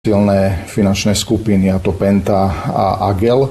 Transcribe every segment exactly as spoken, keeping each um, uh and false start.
silné finančné skupiny, a to Penta a Agel.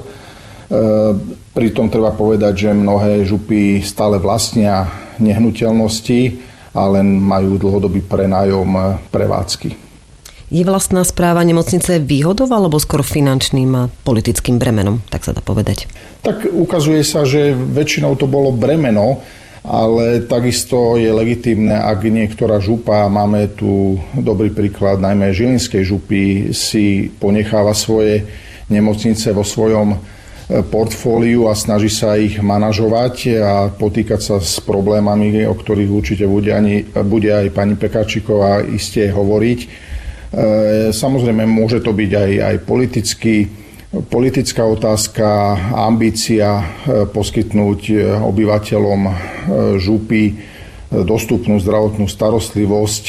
Pritom treba povedať, že mnohé župy stále vlastnia nehnuteľnosti a len majú dlhodobý prenájom prevádzky. Je vlastná správa nemocnice výhodou alebo skôr finančným a politickým bremenom, tak sa dá povedať? Tak ukazuje sa, že väčšinou to bolo bremeno, ale takisto je legitímne, ak niektorá župa, máme tu dobrý príklad, najmä Žilinskej župy, si ponecháva svoje nemocnice vo svojom portfóliu a snaží sa ich manažovať a potýkať sa s problémami, o ktorých určite bude, ani, bude aj pani Pekarčíková iste hovoriť. Samozrejme, môže to byť aj, aj politický Politická otázka, ambícia poskytnúť obyvateľom župy dostupnú zdravotnú starostlivosť.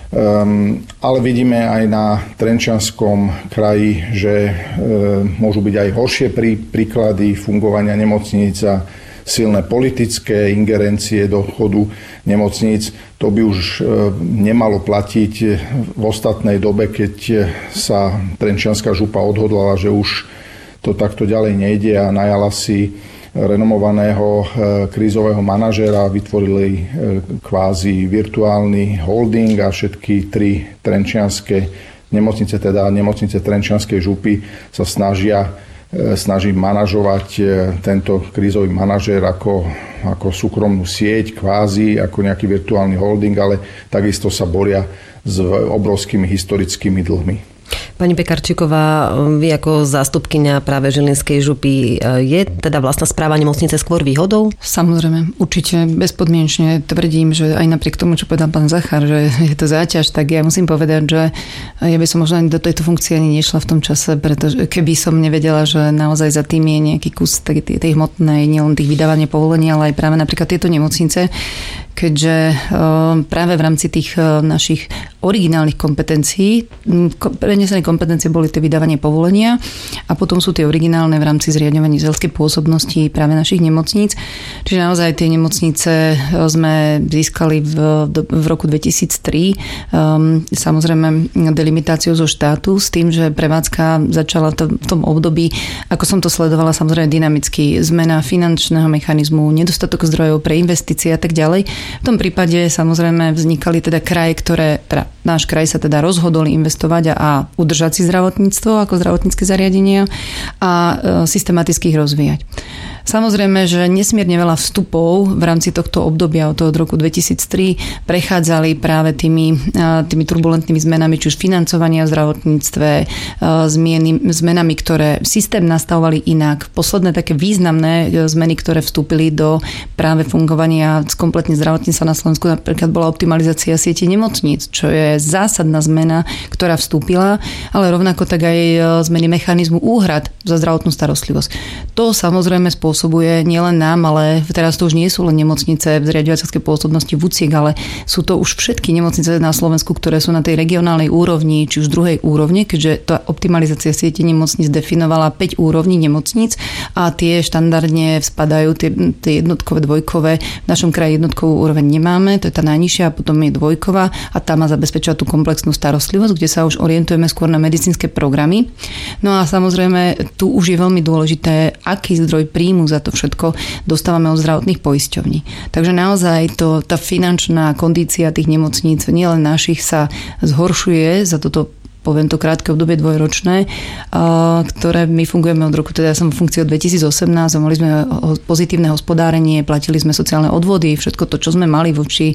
Ale vidíme aj na Trenčianskom kraji, že môžu byť aj horšie príklady fungovania nemocníc a silné politické ingerencie do chodu nemocníc. To by už nemalo platiť v ostatnej dobe, keď sa Trenčianska župa odhodlala, že už to takto ďalej nejde a najala si renomovaného krízového manažéra, vytvorili kvázi virtuálny holding a všetky tri trenčianske nemocnice, teda nemocnice Trenčianskej župy sa snažia snaží manažovať tento krízový manažér ako, ako súkromnú sieť, kvázi, ako nejaký virtuálny holding, ale takisto sa boria s obrovskými historickými dlhmi. Pani Pekarčíková, vy ako zástupkyňa práve Žilinskej župy, je teda vlastná správa nemocnice skôr výhodou? Samozrejme, určite bezpodmienečne tvrdím, že aj napriek tomu, čo povedal pán Zachar, že je to záťaž, tak ja musím povedať, že ja by som možno ani do tejto funkcie ani nešla v tom čase, pretože keby som nevedela, že naozaj za tým je nejaký kus tej, tej hmotnej, nielen tých vydávania povolenia, ale aj práve napríklad tieto nemocnice, keďže práve v rámci tých našich originálnych kompetencií, prenesené kompetencie boli tie vydávanie povolenia a potom sú tie originálne v rámci zriaďovania zelskej pôsobnosti práve našich nemocníc. Čiže naozaj tie nemocnice sme získali v, v roku dvetisíctri, samozrejme delimitáciu zo štátu s tým, že prevádzka začala to, v tom období, ako som to sledovala, samozrejme dynamicky, zmena finančného mechanizmu, nedostatok zdrojov pre investície a tak ďalej. V tom prípade samozrejme vznikali teda kraje, ktoré, teda náš kraj sa teda rozhodol investovať a, a udržať si zdravotníctvo ako zdravotnícke zariadenia a e, systematicky ich rozvíjať. Samozrejme, že nesmierne veľa vstupov v rámci tohto obdobia od toho roku dvetisíctri prechádzali práve tými, tými turbulentnými zmenami, či už financovania v zdravotníctve, zmieny, zmenami, ktoré systém nastavovali inak. Posledné také významné zmeny, ktoré vstúpili do práve fungovania kompletne zdravotníctva na Slovensku, napríklad bola optimalizácia siete nemocníc, čo je zásadná zmena, ktorá vstúpila, ale rovnako tak aj zmeny mechanizmu úhrad za zdravotnú starostlivosť. To samozrejme spôsobuje spôsobuje nielen nám, ale teraz to už nie sú len nemocnice v zriaďovateľskej pôsobnosti vúciek, ale sú to už všetky nemocnice na Slovensku, ktoré sú na tej regionálnej úrovni, či už druhej úrovni, keďže tá optimalizácia siete nemocníc definovala päť úrovní nemocníc a tie štandardne spadajú, tie, tie jednotkové, dvojkové. V našom kraji jednotkovú úroveň nemáme, to je tá najnižšia, a potom je dvojková a tá má zabezpečovať tú komplexnú starostlivosť, kde sa už orientujeme skôr na medicínske programy. No a samozrejme, tu už je veľmi dôležité, aký zdroj príjmu za to všetko dostávame od zdravotných poisťovní. Takže naozaj to, tá finančná kondícia tých nemocníc, nielen našich, sa zhoršuje za toto, poviem to krátke obdobie dvojročné, ktoré my fungujeme od roku, teda ja som v funkcii od dvetisícosemnásť, mali sme pozitívne hospodárenie, platili sme sociálne odvody, všetko to, čo sme mali voči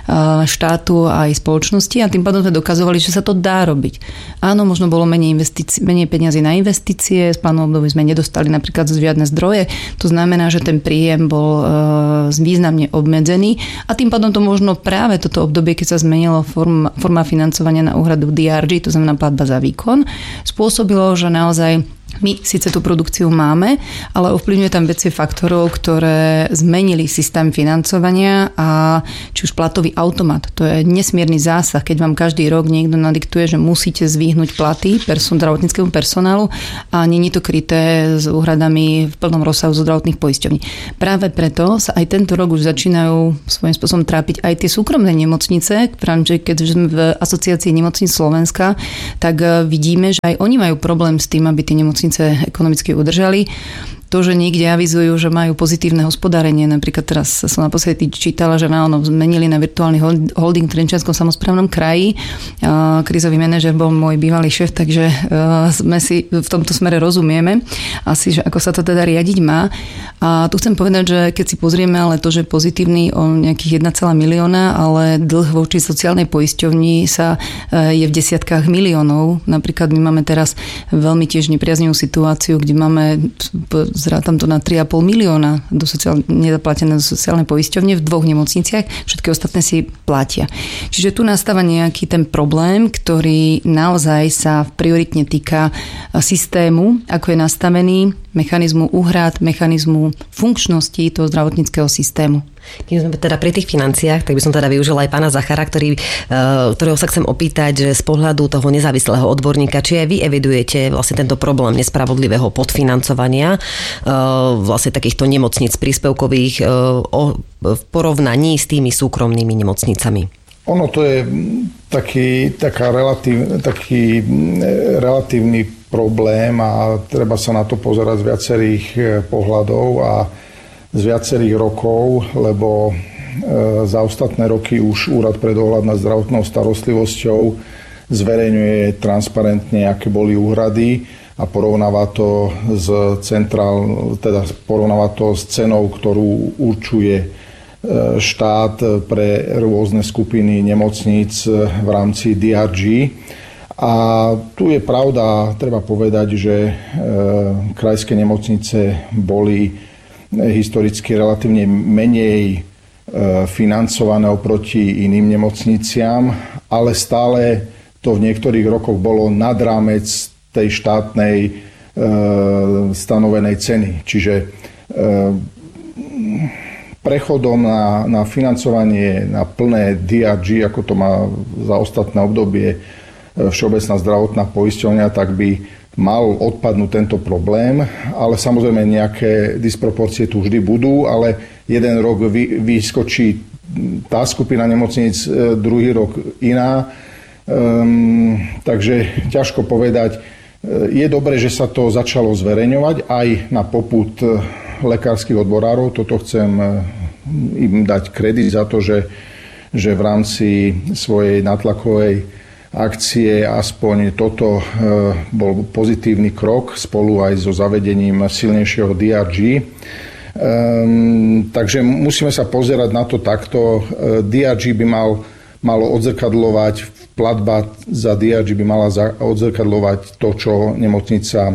štátu a aj spoločnosti a tým pádom sme dokazovali, že sa to dá robiť. Áno, možno bolo menej, investíci- menej peniazy na investície, z plánu období sme nedostali napríklad žiadne zdroje, to znamená, že ten príjem bol významne obmedzený a tým pádom to možno práve toto obdobie, keď sa zmenilo form, forma financovania na úhradu dé er gé, to znamená platba za výkon, spôsobilo, že naozaj My síce tú produkciu máme, ale ovplyvňuje tam veci faktorov, ktoré zmenili systém financovania a či už platový automat. To je nesmierny zásah, keď vám každý rok niekto nadiktuje, že musíte zvýhnuť platy person, zdravotníckemu personálu a nie je to kryté s úhradami v plnom rozsahu zo zdravotných poisťovní. Práve preto sa aj tento rok už začínajú svojím spôsobom trápiť aj tie súkromné nemocnice, keďže sme v asociácii nemocníc Slovenska, tak vidíme, že aj oni majú problém s tým, aby tie nemocnice ekonomicky udržali. To, že niekde avizujú, že majú pozitívne hospodárenie. Napríklad teraz som naposledy čítala, že na ono zmenili na virtuálny holding v Trenčianskom samosprávnom kraji. Krízový manažer bol môj bývalý šéf, takže sme si v tomto smere rozumieme. Asi, že ako sa to teda riadiť má. A tu chcem povedať, že keď si pozrieme ale to, že pozitívny o nejakých jeden celá milióna, ale dlh voči sociálnej poisťovni sa je v desiatkách miliónov. Napríklad my máme teraz veľmi tiež nepriaznivú situáciu, kde máme zrátam to na tri a pol milióna do sociál- nezaplatené do sociálnej poisťovne v dvoch nemocniciach, všetky ostatné si platia. Čiže tu nastáva nejaký ten problém, ktorý naozaj sa prioritne týka systému, ako je nastavený, mechanizmu úhrad, mechanizmu funkčnosti toho zdravotníckeho systému. Keď sme teda pri tých financiách, tak by som teda využila aj pána Zachara, ktorý, ktorého sa chcem opýtať, že z pohľadu toho nezávislého odborníka, či aj vy evidujete vlastne tento problém nespravodlivého podfinancovania vlastne takýchto nemocníc príspevkových v porovnaní s tými súkromnými nemocnicami. Ono to je taký, taká relatív, taký relatívny problém a treba sa na to pozerať z viacerých pohľadov a z viacerých rokov, lebo za ostatné roky už Úrad pre dohľad nad zdravotnou starostlivosťou zverejňuje transparentne, aké boli úhrady a porovnáva to s centrál, teda porovnáva to s cenou, ktorú určuje štát pre rôzne skupiny nemocníc v rámci dé er gé. A tu je pravda, treba povedať, že krajské nemocnice boli historicky relatívne menej financované oproti iným nemocniciam, ale stále to v niektorých rokoch bolo nad rámec tej štátnej stanovenej ceny. Čiže prechodom na, na financovanie na plné dé er gé, ako to má za ostatné obdobie Všeobecná zdravotná poisťovňa, tak by mal odpadnúť tento problém, ale samozrejme nejaké disproporcie tu vždy budú, ale jeden rok vy, vyskočí tá skupina nemocníc, druhý rok iná. Um, takže ťažko povedať. Je dobré, že sa to začalo zverejňovať aj na popud lekárskych odborárov. Toto chcem im dať kredit za to, že, že v rámci svojej nátlakovej akcie aspoň toto bol pozitívny krok spolu aj so zavedením silnejšieho dé er gé. Um, takže musíme sa pozerať na to takto. dé er gé by mal, malo odzrkadľovať, platba za dé er gé by mala odzrkadľovať to, čo nemocnica uh,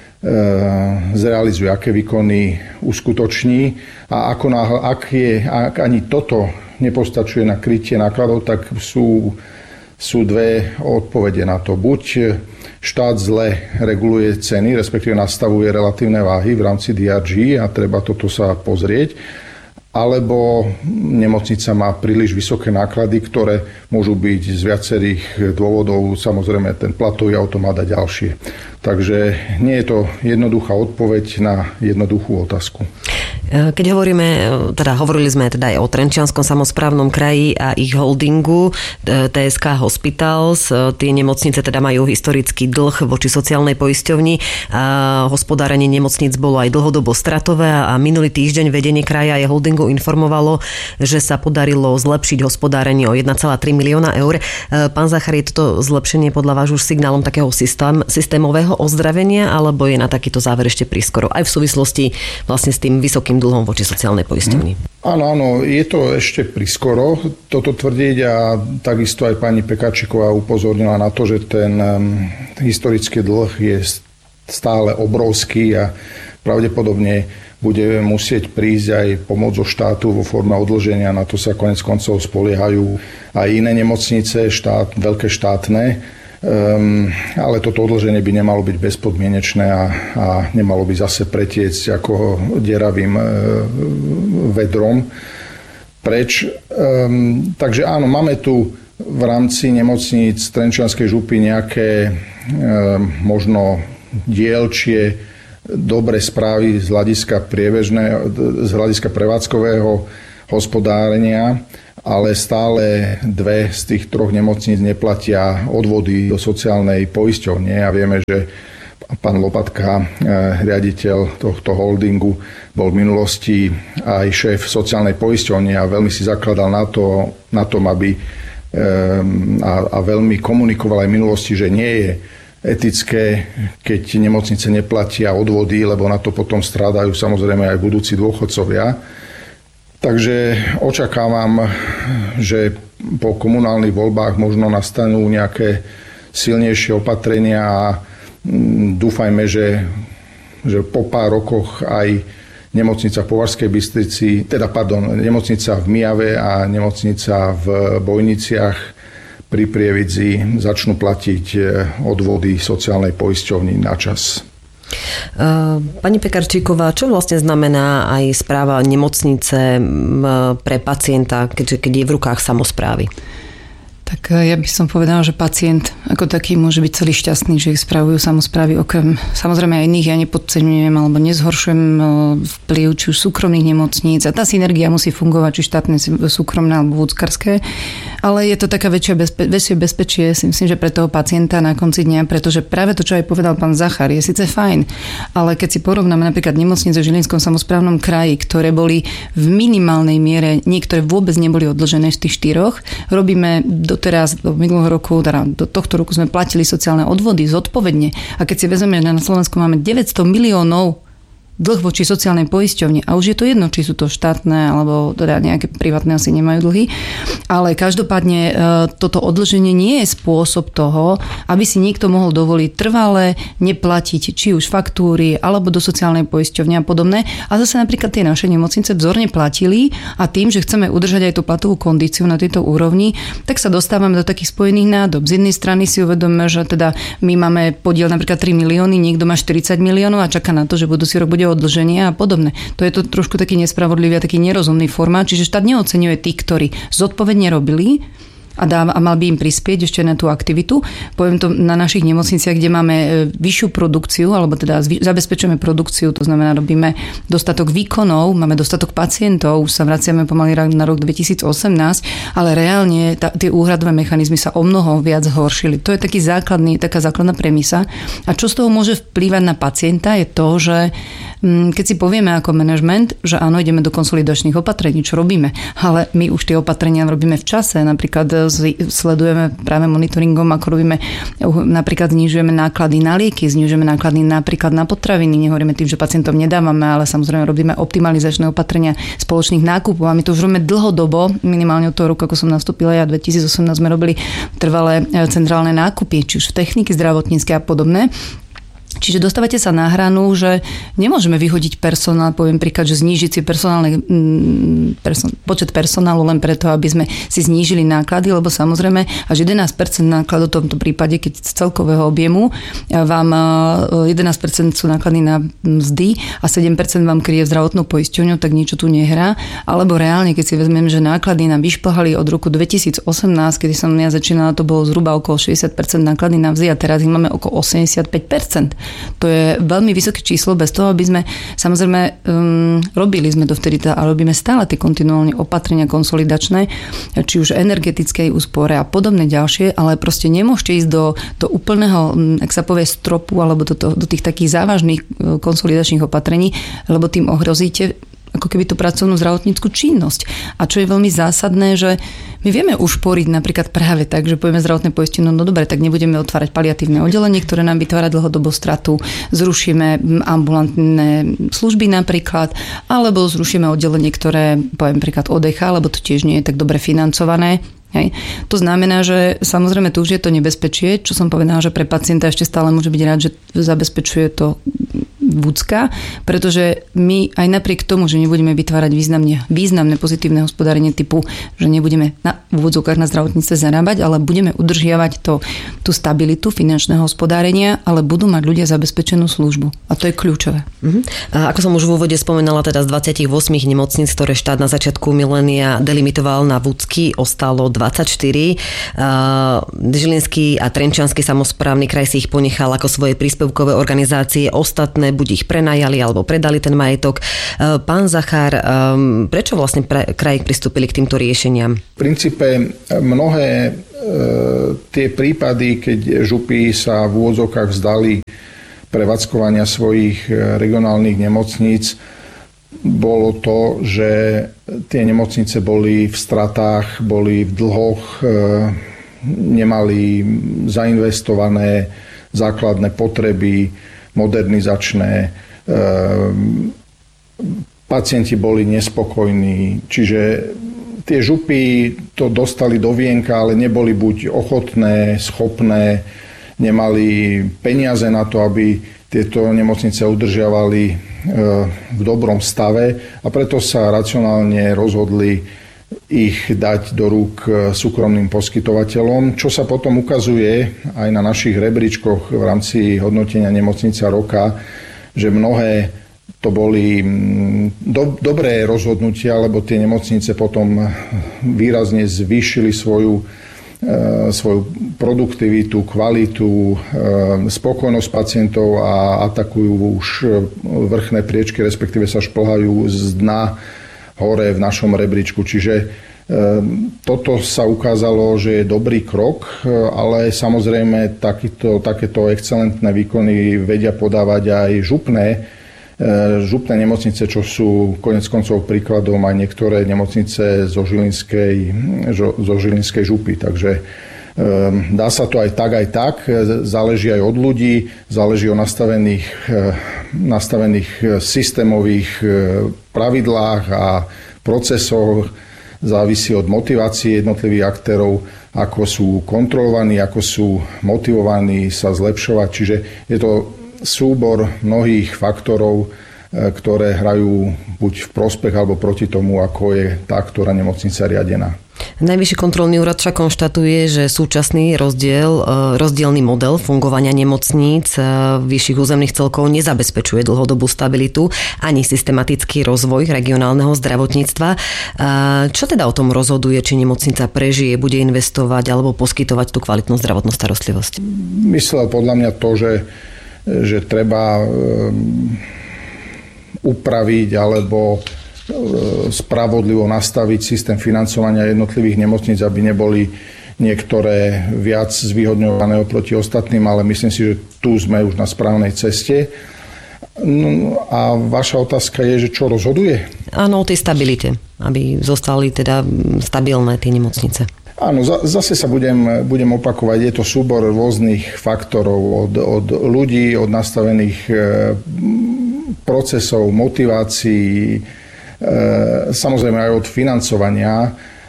zrealizuje, aké výkony uskutoční. A ako náhle, ak, je, ak ani toto nepostačuje na krytie nákladov, tak sú Sú dve odpovede na to. Buď štát zle reguluje ceny, respektíve nastavuje relatívne váhy v rámci dé er gé a treba toto sa pozrieť, alebo nemocnica má príliš vysoké náklady, ktoré môžu byť z viacerých dôvodov, samozrejme ten platový automat a ďalšie. Takže nie je to jednoduchá odpoveď na jednoduchú otázku. Keď hovoríme, teda hovorili sme teda aj o Trenčianskom samosprávnom kraji a ich holdingu té es ká Hospitals, tie nemocnice teda majú historický dlh voči sociálnej poisťovni a hospodárenie nemocníc bolo aj dlhodobo stratové a minulý týždeň vedenie kraja a holdingu informovalo, že sa podarilo zlepšiť hospodárenie o jeden celá tri milióna eur. Pán Zachar, je toto zlepšenie podľa vás už signálom takého systém, systémového ozdravenia, alebo je na takýto záver ešte prískoro aj v súvislosti vlastne s tým vysokým dlhom voči sociálnej poisťovni? Hmm. Áno, áno, je to ešte priskoro toto tvrdiť a takisto aj pani Pekáčiková upozornila na to, že ten um, historický dlh je stále obrovský a pravdepodobne bude musieť prísť aj pomoc zo štátu vo forme odloženia. Na to sa konec koncov spoliehajú aj iné nemocnice, štát, veľké štátne. Um, ale toto odloženie by nemalo byť bezpodmienečné a, a nemalo by zase pretiecť ako deravým uh, vedrom preč. Um, takže áno, máme tu v rámci nemocníc Trenčianskej župy nejaké um, možno dielčie dobré správy z hľadiska priebežného, z hľadiska prevádzkového hospodárenia, ale stále dve z tých troch nemocníc neplatia odvody do sociálnej poisťovne a vieme, že pán Lopatka, riaditeľ tohto holdingu, bol v minulosti aj šéf sociálnej poisťovne a veľmi si zakladal na, to, na tom, aby a, a veľmi komunikoval aj v minulosti, že nie je etické, keď nemocnice neplatia odvody, lebo na to potom strádajú samozrejme aj budúci dôchodcovia. Takže očakávam, že po komunálnych voľbách možno nastanú nejaké silnejšie opatrenia a dúfajme, že, že po pár rokoch aj nemocnica v Považskej Bystrici, teda pardon, nemocnica v Mijave a nemocnica v Bojniciach pri Prievidzi začnú platiť odvody sociálnej poisťovni na čas. Pani Pekarčíková, čo vlastne znamená aj správa nemocnice pre pacienta, keď, keď je v rukách samosprávy? Tak ja by som povedala, že pacient ako taký môže byť celý šťastný, že ich spravujú samosprávy. Okrem samozrejme aj iných ja nepodceňujem alebo nezhoršujem vplyv či už súkromných nemocníc. A tá synergia musí fungovať, či štátne, súkromné alebo vúckarské. Ale je to taká väčšia bezpe- väčšie bezpečie, si myslím, že pre toho pacienta na konci dňa, pretože práve to, čo aj povedal pán Zachar, je síce fajn, ale keď si porovnáme napríklad nemocnice v Žilinskom samosprávnom kraji, ktoré boli v minimálnej miere, niektoré vôbec neboli odložené z tých štyroch, robíme doteraz, do minulého roku, teda do tohto roku sme platili sociálne odvody zodpovedne. A keď si vezmeme, že na Slovensku máme deväťsto miliónov dlh voči sociálnej poisťovni. A už je to jedno, či sú to štátne alebo teda nejaké privátne asi nemajú dlhy. Ale každopádne toto odlženie nie je spôsob toho, aby si niekto mohol dovoliť trvale neplatiť či už faktúry alebo do sociálnej poisťovne a podobné. A zase napríklad tie naše nemocnice vzorne platili a tým, že chceme udržať aj tú platovú kondíciu na tejto úrovni, tak sa dostávame do takých spojených nádob. Z jednej strany si uvedomíme, že teda my máme podiel napríklad tri milióny, niekto má štyridsať miliónov a čaká na to, že budúci rok bude odlženie a podobné. To je to trošku taký nespravodlivý a taký nerozumný formát, čiže štát neoceňuje tých, ktorí zodpovedne robili a, dá, a mal by im prispieť ešte na tú aktivitu. Poviem to na našich nemocniciach, kde máme vyššiu produkciu, alebo teda zabezpečujeme produkciu, to znamená, robíme dostatok výkonov, máme dostatok pacientov, už sa vraciame pomaly na rok dvetisícosemnásť, ale reálne tá, tie úhradové mechanizmy sa o mnoho viac zhoršili. To je taký základný, taká základná premisa. A čo z toho môže vplývať na pacienta je to, že keď si povieme ako manažment, že áno, ideme do konsolidačných opatrení, čo robíme, ale my už tie opatrenia robíme v čase, napríklad sledujeme práve monitoringom, ako robíme, napríklad znižujeme náklady na lieky, znižujeme náklady napríklad na potraviny, nehovoríme tým, že pacientom nedávame, ale samozrejme robíme optimalizačné opatrenia spoločných nákupov a my to už robíme dlhodobo, minimálne od toho roku, ako som nastúpila ja, dvetisícosemnásť sme robili trvalé centrálne nákupy, či už v techniky zdravotníckej a podobné. Čiže dostávate sa na hranu, že nemôžeme vyhodiť personál, poviem príklad, že znížiť si personálne, person, počet personálu len preto, aby sme si znížili náklady, lebo samozrejme až jedenásť percent nákladov v tomto prípade, keď z celkového objemu vám jedenásť percent sú náklady na mzdy a sedem percent vám kryje zdravotnou poisťovňou, tak niečo tu nehrá. Alebo reálne, keď si vezmeme, že náklady nám vyšplhali od roku dvetisícosemnásť, kedy som ja začínala, to bolo zhruba okolo šesťdesiat percent náklady na mzdy a teraz ich máme okolo osemdesiatpäť percent. To je veľmi vysoké číslo, bez toho, aby sme, samozrejme, um, robili sme to vtedy a robíme stále tie kontinuálne opatrenia konsolidačné, či už energetickej úspore a podobné ďalšie, ale proste nemôžete ísť do, do úplného, ak sa povie, stropu alebo do, to, do tých takých závažných konsolidačných opatrení, lebo tým ohrozíte ako keby tú pracovnú zdravotníckú činnosť. A čo je veľmi zásadné, že my vieme ušporiť napríklad práve tak, že povieme zdravotné poistenie, no dobre, tak nebudeme otvárať paliatívne oddelenie, ktoré nám vytvára dlhodobú stratu, zrušíme ambulantné služby napríklad, alebo zrušíme oddelenie, ktoré, poviem príklad ó dé há, lebo to tiež nie je tak dobre financované. Hej. To znamená, že samozrejme tu už je to nebezpečie, čo som povedala, že pre pacienta ešte stále môže byť rád, že zabezpečuje to Vúcka, pretože my aj napriek tomu, že nebudeme vytvárať významne, významné pozitívne hospodárenie typu, že nebudeme na úvodzovkách na zdravotníctve zarábať, ale budeme udržiavať to, tú stabilitu finančného hospodárenia, ale budú mať ľudia zabezpečenú službu. A to je kľúčové. Uh-huh. A ako som už v úvode spomenala, teda z dvadsaťosem nemocníc, ktoré štát na začiatku milénia delimitoval na vúcky, ostalo dvadsaťštyri. Žilinský a Trenčiansky samosprávny kraj si ich ponechal ako svoje príspevkové organizácie. Ostatné buď ich prenajali alebo predali ten majetok. Pán Zachár, prečo vlastne kraje pristúpili k týmto riešeniam? V princípe mnohé e, tie prípady, keď župy sa v úvodzovkách vzdali prevádzkovania svojich regionálnych nemocníc, bolo to, že tie nemocnice boli v stratách, boli v dlhoch, e, nemali zainvestované základné potreby, modernizačné, pacienti boli nespokojní, čiže tie župy to dostali do vienka, ale neboli buď ochotné, schopné, nemali peniaze na to, aby tieto nemocnice udržiavali v dobrom stave a preto sa racionálne rozhodli ich dať do rúk súkromným poskytovateľom, čo sa potom ukazuje aj na našich rebríčkoch v rámci hodnotenia nemocnica roka, že mnohé to boli do, dobré rozhodnutia, lebo tie nemocnice potom výrazne zvýšili svoju, e, svoju produktivitu, kvalitu, e, spokojnosť pacientov a atakujú už vrchné priečky, respektíve sa šplhajú z dna hore v našom rebríčku. Čiže e, toto sa ukázalo, že je dobrý krok, ale samozrejme takýto, takéto excelentné výkony vedia podávať aj župné, e, župné nemocnice, čo sú konec koncov príkladom aj niektoré nemocnice zo Žilinskej, zo Žilinskej župy. Takže e, dá sa to aj tak, aj tak. Záleží aj od ľudí, záleží o nastavených, e, nastavených systémových pravidlách a procesoch, závisí od motivácie jednotlivých aktérov, ako sú kontrolovaní, ako sú motivovaní sa zlepšovať. Čiže je to súbor mnohých faktorov, ktoré hrajú buď v prospech alebo proti tomu, ako je tá, ktorá nemocnica riadená. Najvyšší kontrolný úrad však konštatuje, že súčasný rozdiel, rozdielny model fungovania nemocníc vyšších územných celkov nezabezpečuje dlhodobú stabilitu ani systematický rozvoj regionálneho zdravotníctva. Čo teda o tom rozhoduje, či nemocnica prežije, bude investovať alebo poskytovať tú kvalitnú zdravotnú starostlivosť? Myslel podľa mňa to, že, že treba upraviť alebo spravodlivo nastaviť systém financovania jednotlivých nemocníc, aby neboli niektoré viac zvýhodňované oproti ostatným, ale myslím si, že tu sme už na správnej ceste. No a vaša otázka je, že čo rozhoduje? Áno, o tej stabilite, aby zostali teda stabilné tie nemocnice. Áno, zase sa budem, budem opakovať, je to súbor rôznych faktorov, od, od ľudí, od nastavených procesov, motivácií, samozrejme aj od financovania,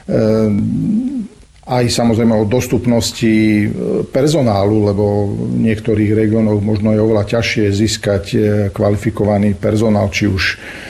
aj samozrejme od dostupnosti personálu, lebo v niektorých regiónoch možno je oveľa ťažšie získať kvalifikovaný personál, či už,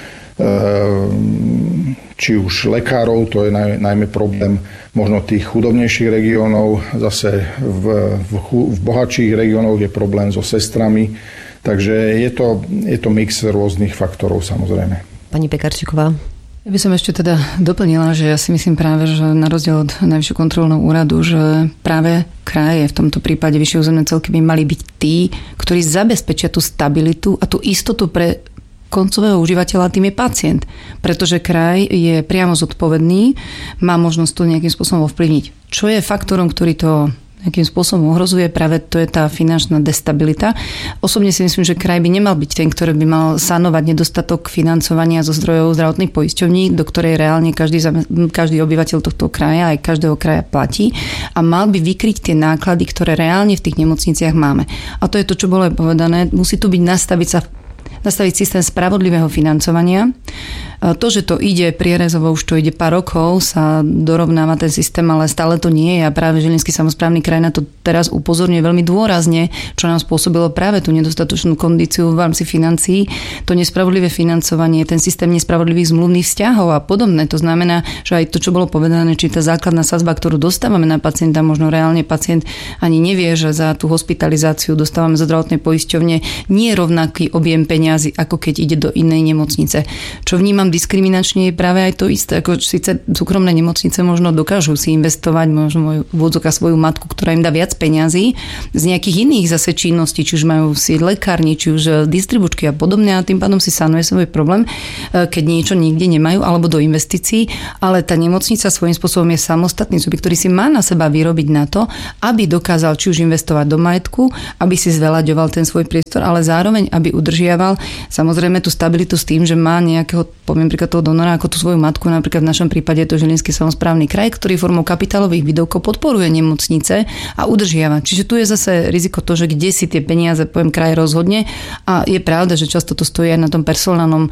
či už lekárov, to je najmä problém možno tých chudobnejších regiónov, zase v, v, v bohatších regiónoch je problém so sestrami, takže je to, je to mix rôznych faktorov samozrejme. Pani Pekarčíková. Ja by som ešte teda doplnila, že ja si myslím práve, že na rozdiel od Najvyššieho kontrolného úradu, že práve kraje, v tomto prípade vyššie územné celky by mali byť tí, ktorí zabezpečia tú stabilitu a tú istotu pre koncového užívateľa, tým je pacient. Pretože kraj je priamo zodpovedný, má možnosť to nejakým spôsobom ovplyvniť. Čo je faktorom, ktorý to nejakým spôsobom ohrozuje, práve to je tá finančná destabilita. Osobne si myslím, že kraj by nemal byť ten, ktorý by mal sanovať nedostatok financovania zo zdrojov zdravotných poisťovní, do ktorej reálne každý, každý obyvateľ tohto kraja aj každého kraja platí a mal by vykryť tie náklady, ktoré reálne v tých nemocniciach máme. A to je to, čo bolo povedané. Musí tu byť nastaviť sa nastaviť systém spravodlivého financovania, To, že to ide prierezovo, už to ide pár rokov, sa dorovnáva ten systém, ale stále to nie je a práve Žilinský samosprávny kraj na to teraz upozorňuje veľmi dôrazne, čo nám spôsobilo práve tú nedostatočnú kondíciu v rámci financií, to nespravodlivé financovanie, ten systém nespravodlivých zmluvných vzťahov a podobné. To znamená, že aj to, čo bolo povedané, či tá základná sadzba, ktorú dostávame na pacienta, možno reálne pacient ani nevie, že za tú hospitalizáciu dostávame zo zdravotnej poisťovne nie je rovnaký objem peňazí, ako keď ide do inej nemocnice. Čo vnímam diskriminačne je práve aj to isté, ako síce súkromné nemocnice možno dokážu si investovať možno moju vôdzoka svoju matku, ktorá im dá viac peňazí z nejakých iných zase činností, či už majú si lekárni, či už distribučky a podobne a tým pádom si sanuje svoj problém, keď niečo nikde nemajú alebo do investícií, ale tá nemocnica svojím spôsobom je samostatný subjekt, ktorý si má na seba vyrobiť na to, aby dokázal či už investovať do majetku, aby si zveľaďoval ten svoj priestor, ale zároveň aby udržiaval samozrejme tú stabilitu s tým, že má nejakého, poviem príklad toho donora ako tú svoju matku, napríklad v našom prípade je to Žilinský samosprávny kraj, ktorý formou kapitálových výdavkov podporuje nemocnice a udržiava. Čiže tu je zase riziko to, že kde si tie peniaze, poviem, kraj rozhodne a je pravda, že často to stojí aj na tom personálnom, um,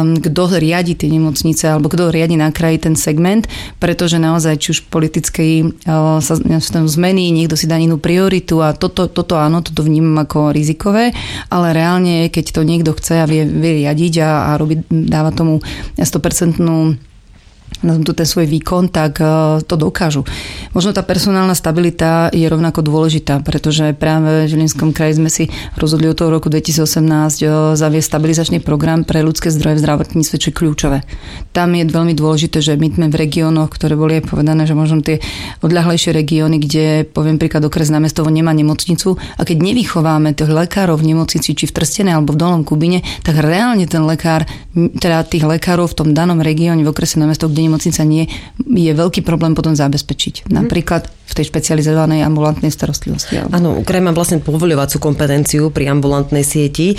kto riadi tie nemocnice alebo kto riadi na kraji ten segment, pretože naozaj či už politickej uh, sa zmeny, niekto si dá inú prioritu a toto, toto áno, toto vnímam ako rizikové, ale reálne, keď to niekto chce a vie, vie riadiť a, a robí, dáva tomu sto percent nazvem to ten svoj výkon, tak to dokážu. Možno tá personálna stabilita je rovnako dôležitá, pretože práve v Žilinskom kraji sme si rozhodli od toho roku dvetisícosemnásť zaviesť stabilizačný program pre ľudské zdroje v zdravotníctve, čo je kľúčové. Tam je veľmi dôležité, že my sme v regiónoch, ktoré boli aj povedané, že možno tie odľahlejšie regióny, kde poviem príklad okres Námestovo nemá nemocnicu a keď nevychováme tých lekárov v nemocnici, či v Trstene alebo v Dolnom Kubine, tak reálne ten lekár, teda tých lekárov v tom danom regióne v okrese Námestovo, kde nemocnica nie, je veľký problém potom zabezpečiť. Napríklad v tej špecializovanej ambulantnej starostlivosti. Áno, kraj má vlastne povoľovacú kompetenciu pri ambulantnej sieti.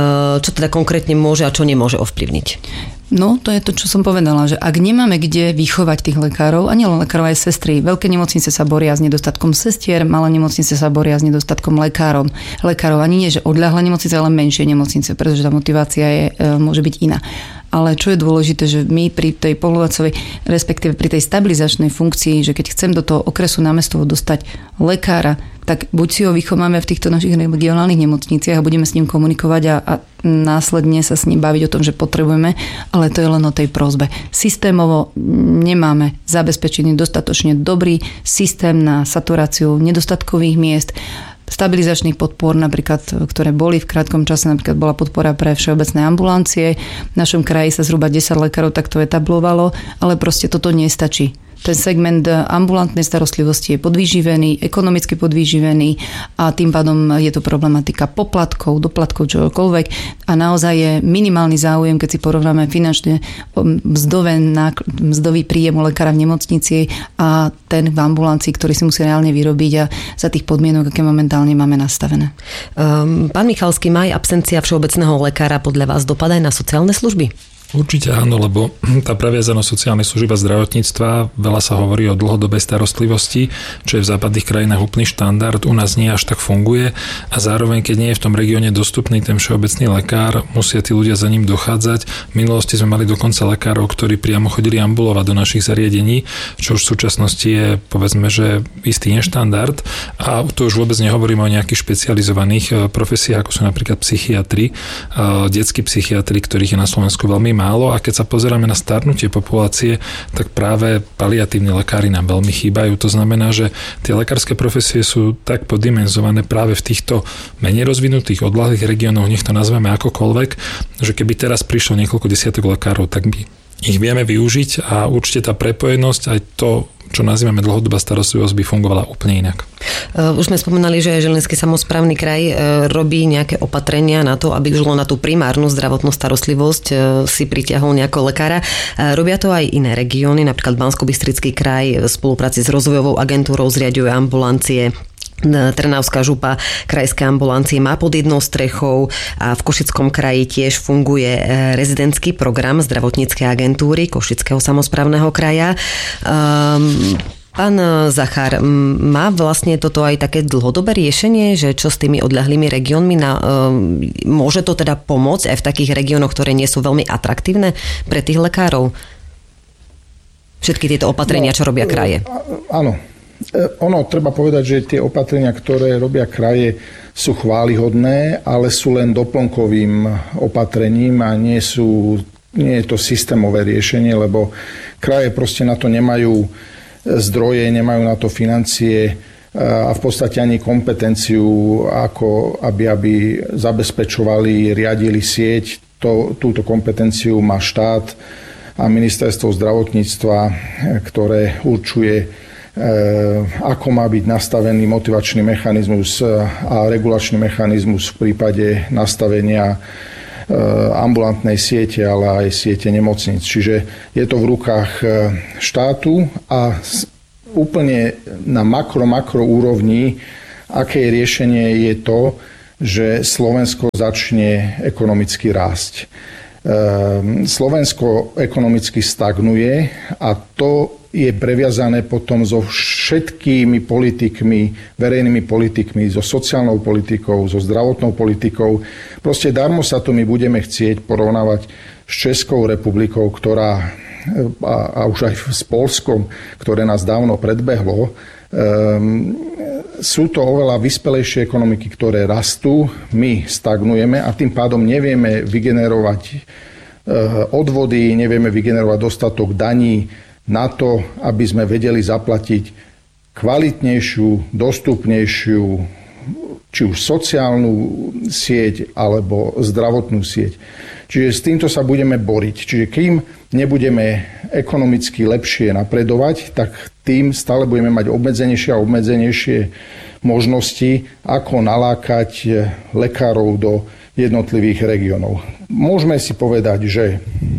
Čo teda konkrétne môže a čo nemôže ovplyvniť? No, to je to, čo som povedala, že ak nemáme kde vychovať tých lekárov, a nielen lekárov, aj sestry, veľké nemocnice sa boria s nedostatkom sestier, malé nemocnice sa boria s nedostatkom lekárov. Lekárov ani nie, že odľahlé nemocnice, ale menšie nemocnice, pretože tá motivácia je, môže byť iná. Ale čo je dôležité, že my pri tej povoľovacovej, respektíve pri tej stabilizačnej funkcii, že keď chcem do toho okresu Námestovo dostať lekára, tak buď si ho vychováme v týchto našich regionálnych nemocniciach a budeme s ním komunikovať a, a následne sa s ním baviť o tom, že potrebujeme, ale to je len o tej prosbe. Systémovo nemáme zabezpečený dostatočne dobrý systém na saturáciu nedostatkových miest, stabilizačných podpor, napríklad, ktoré boli v krátkom čase, napríklad bola podpora pre všeobecné ambulancie. V našom kraji sa zhruba desať lekárov takto etablovalo, ale proste toto nestačí. Ten segment ambulantnej starostlivosti je podvýživený, ekonomicky podvýživený a tým pádom je to problematika poplatkov, doplatkov, čokoľvek a naozaj je minimálny záujem, keď si porovnáme finančne mzdové, mzdový príjem u lekára v nemocnici a ten v ambulancii, ktorý si musí reálne vyrobiť a za tých podmienok, aké momentálne máme nastavené. Um, pán Michalský, má aj absencia všeobecného lekára podľa vás dopad aj na sociálne služby? Určite áno, lebo tá previazanosť sociálnej služby a zdravotníctva, veľa sa hovorí o dlhodobej starostlivosti, čo je v západných krajinách úplný štandard, u nás nie až tak funguje a zároveň, keď nie je v tom regióne dostupný ten všeobecný lekár, musia tí ľudia za ním dochádzať. V minulosti sme mali dokonca lekárov, ktorí priamo chodili ambulovať do našich zariadení, čo už v súčasnosti je, povedzme, že istý neštandard a to už vôbec nehovoríme o nejakých špecializovaných profesiách, ako sú napríklad psychiatri, detskí psychiatri, ktorých je na Slovensku veľmi málo a keď sa pozeráme na starnutie populácie, tak práve paliatívni lekári nám veľmi chýbajú. To znamená, že tie lekárske profesie sú tak poddimenzované práve v týchto menej rozvinutých odľahlých regiónoch, nech to nazveme akokoľvek, že keby teraz prišlo niekoľko desiatok lekárov, tak by ich vieme využiť a určite tá prepojenosť aj to, čo nazývame dlhodobá starostlivosť, by fungovala úplne inak. Už sme spomenali, že Žilinský samosprávny kraj robí nejaké opatrenia na to, aby už len na tú primárnu zdravotnú starostlivosť si pritiahol nejakého lekára. Robia to aj iné regióny, napríklad Banskobystrický kraj v spolupráci s rozvojovou agentúrou zriaďuje ambulancie. Trnavská župa krajské ambulancie má pod jednou strechou a v Košickom kraji tiež funguje rezidentský program zdravotníckej agentúry Košického samosprávneho kraja. Um, Pán Zachar, má vlastne toto aj také dlhodobé riešenie, že čo s tými odľahlými regiónmi, na, môže to teda pomôcť aj v takých regiónoch, ktoré nie sú veľmi atraktívne pre tých lekárov? Všetky tieto opatrenia, no, čo robia kraje. Áno. Ono, treba povedať, že tie opatrenia, ktoré robia kraje, sú chválihodné, ale sú len doplnkovým opatrením a nie sú, nie je to systémové riešenie, lebo kraje proste na to nemajú zdroje, nemajú na to financie a v podstate ani kompetenciu, ako aby, aby zabezpečovali, riadili sieť. To, túto kompetenciu má štát a ministerstvo zdravotníctva, ktoré určuje, ako má byť nastavený motivačný mechanizmus a regulačný mechanizmus v prípade nastavenia ambulantnej siete, ale aj siete nemocníc. Čiže je to v rukách štátu a úplne na makro-makro úrovni, aké riešenie je to, že Slovensko začne ekonomicky rásť. Slovensko ekonomicky stagnuje a to je previazané potom so všetkými politikmi, verejnými politikmi, so sociálnou politikou, so zdravotnou politikou. Proste darmo sa to my budeme chcieť porovnávať s Českou republikou, ktorá, a, a už aj s Poľskom, ktoré nás dávno predbehlo. Um, sú to oveľa vyspelejšie ekonomiky, ktoré rastú, my stagnujeme a tým pádom nevieme vygenerovať uh, odvody, nevieme vygenerovať dostatok daní na to, aby sme vedeli zaplatiť kvalitnejšiu, dostupnejšiu, či už sociálnu sieť, alebo zdravotnú sieť. Čiže s týmto sa budeme boriť. Čiže kým nebudeme ekonomicky lepšie napredovať, tak tým stále budeme mať obmedzenejšie a obmedzenejšie možnosti, ako nalákať lekárov do jednotlivých regiónov. Môžeme si povedať, že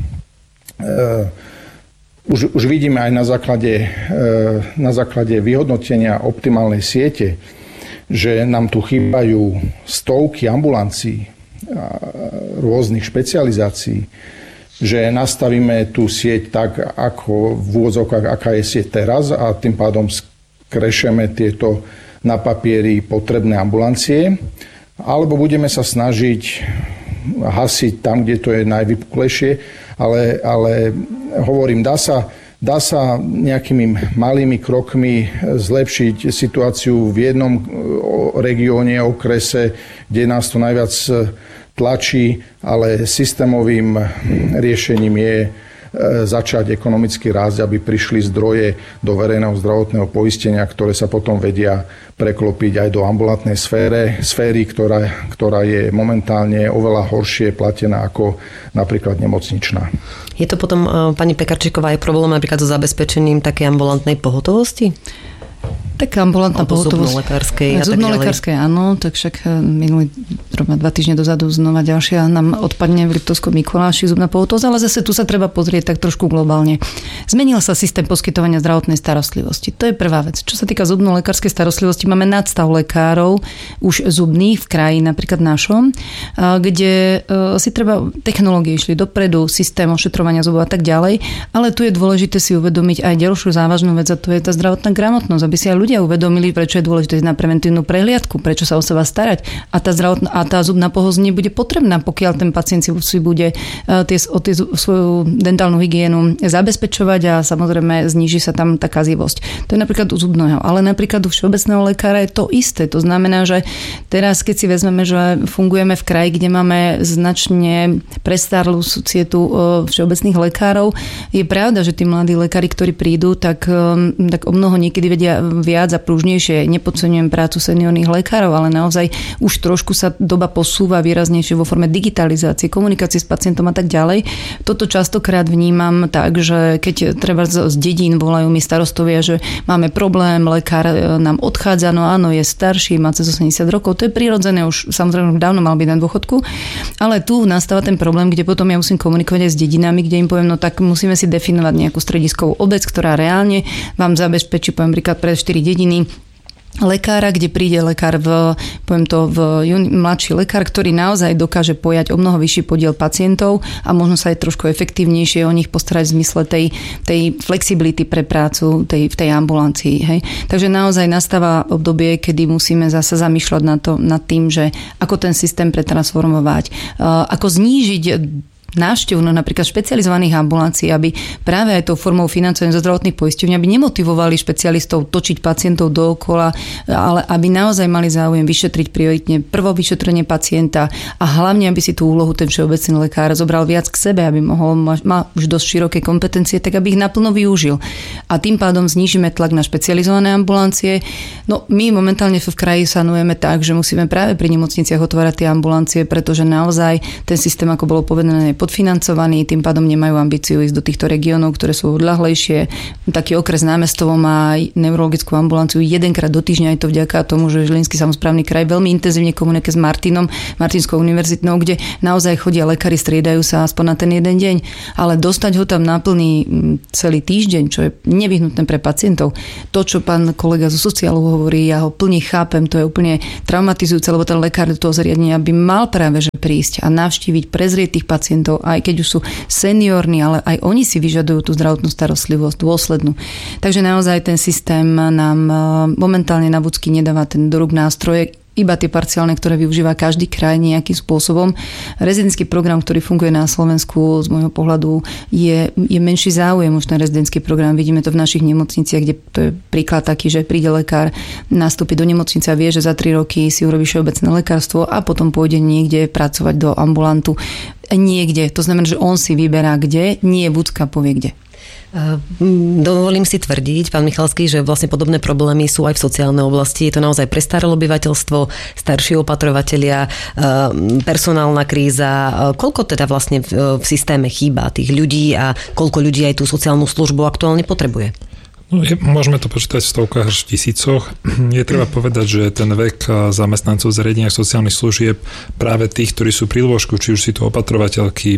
e, Už, už vidíme aj na základe, na základe vyhodnotenia optimálnej siete, že nám tu chýbajú stovky ambulancií a rôznych špecializácií, že nastavíme tú sieť tak, ako v úvodzovkách, aká je sieť teraz a tým pádom skrešeme tieto na papieri potrebné ambulancie, alebo budeme sa snažiť hasiť tam, kde to je najvypuklejšie, ale, ale hovorím, dá sa, dá sa nejakými malými krokmi zlepšiť situáciu v jednom regióne, okrese, kde nás to najviac tlačí, ale systémovým riešením je začať ekonomicky rásť, aby prišli zdroje do verejného zdravotného poistenia, ktoré sa potom vedia preklopiť aj do ambulantnej sfére, sféry, ktorá, ktorá je momentálne oveľa horšie platená ako napríklad nemocničná. Je to potom, pani Pekarčíková, aj problém napríklad so zabezpečením takej ambulantnej pohotovosti? Tak ambulantná pohotovosť. Zubnolekárskej a tak ďalej. Zubnolekárskej, áno, tak však minulý dva týždne dozadu znova ďalšia nám odpadne v Liptovskom Mikuláši zubná pohotovosť, ale zase tu sa treba pozrieť tak trošku globálne. Zmenil sa systém poskytovania zdravotnej starostlivosti. To je prvá vec. Čo sa týka zubnolekárskej starostlivosti, máme nadstav lekárov už zubných v kraji, napríklad našom, kde si treba, technológie išli dopredu, systém ošetrovania zubov a tak ďalej, ale tu je dôležité si uvedomiť aj ďalšiu závažnú vec, a to je tá zdravotná gramotnosť, aby si aj ľudia uvedomili, prečo je dôležité na preventívnu prehliadku, prečo sa o seba starať a tá zdravotná a tá zubná pohosť nebude potrebná, pokiaľ ten pacient si bude tie, o tie, svoju dentálnu hygienu zabezpečovať a samozrejme zníži sa tam tá kazivosť. To je napríklad u zubného, ale napríklad u všeobecného lekára je to isté. To znamená, že teraz, keď si vezmeme, že fungujeme v kraji, kde máme značne prestarlú societu všeobecných lekárov, je pravda, že tí mladí lekári, ktorí prídu, tak, tak o mnoho niekedy vedia viac a pružnejšie. Nepodceňujem prácu seniorných lekárov, ale naozaj už trošku sa doba posúva výraznejšie vo forme digitalizácie, komunikácie s pacientom a tak ďalej. Toto častokrát vnímam tak, že keď treba z dedín volajú mi starostovia, že máme problém, lekár nám odchádza, no áno, je starší, má cez osemdesiat rokov, to je prirodzené, už samozrejme dávno mal byť na dôchodku, ale tu nastáva ten problém, kde potom ja musím komunikovať aj s dedinami, kde im poviem, no tak musíme si definovať nejakú strediskovú obec, ktorá reálne vám zabezpečí, poviem príklad pre štyri dediny, lekára, kde príde lekár v, poviem to, v juni, mladší lekár, ktorý naozaj dokáže pojať o mnoho vyšší podiel pacientov a možno sa aj trošku efektívnejšie o nich postarať v zmysle tej, tej flexibility pre prácu tej, v tej ambulancii. Hej. Takže naozaj nastáva obdobie, kedy musíme zase zamýšľať nad, to, nad tým, že ako ten systém pretransformovať, ako znížiť návštevu no napríklad špecializovaných ambulancií, aby práve aj tou formou financovania zo zdravotných poisťovní, aby nemotivovali špecialistov točiť pacientov dookola, ale aby naozaj mali záujem vyšetriť prioritne prvo vyšetrenie pacienta a hlavne, aby si tú úlohu ten všeobecný lekár zobral viac k sebe, aby mohol má už dosť široké kompetencie, tak aby ich naplno využil. A tým pádom znížime tlak na špecializované ambulancie. No my momentálne v kraji sanujeme tak, že musíme práve pri nemocniciach otvárať tie ambulancie, pretože naozaj ten systém, ako bolo povedané, podfinancovaní, tým pádom nemajú ambíciu ísť do týchto regiónov, ktoré sú odľahlejšie. Taký okres Námestovo má neurologickú ambulanciu jedenkrát do týždňa, aj to vďaka tomu, že Žilinský samosprávny kraj veľmi intenzívne komunikuje s Martinom, Martinskou univerzitnou, kde naozaj chodia lekári, striedajú sa aspoň na ten jeden deň, ale dostať ho tam na plný celý týždeň, čo je nevyhnutné pre pacientov. To, čo pán kolega zo sociálu hovorí, ja ho plne chápem, to je úplne traumatizujúce, lebo ten lekár do toho zariadenia by mal práve že prísť a navštíviť, prezrieť tých pacientov, aj keď už sú seniorní, ale aj oni si vyžadujú tú zdravotnú starostlivosť dôslednú. Takže naozaj ten systém nám momentálne na Budsky nedáva ten do rúk nástroje, iba tie parciálne, ktoré využíva každý kraj nejakým spôsobom. Rezidentský program, ktorý funguje na Slovensku, z môjho pohľadu je, je menší záujem už ten rezidentský program. Vidíme to v našich nemocniciach, kde to je príklad taký, že príde lekár, nastúpi do nemocnice a vie, že za tri roky si urobí všeobecné lekárstvo a potom pôjde niekde pracovať do ambulantu. Niekde. To znamená, že on si vyberá kde, nie Budská povie kde. Dovolím si tvrdiť, pán Michalský, že vlastne podobné problémy sú aj v sociálnej oblasti. Je to naozaj prestaré obyvateľstvo, starší opatrovatelia, personálna kríza. Koľko teda vlastne v systéme chýba tých ľudí a koľko ľudí aj tú sociálnu službu aktuálne potrebuje? No, je, môžeme to počítať v stovkách až tisícoch. Je treba povedať, že ten vek zamestnancov zariadenia sociálnych služieb, práve tých, ktorí sú pri lôžku, či už si to opatrovateľky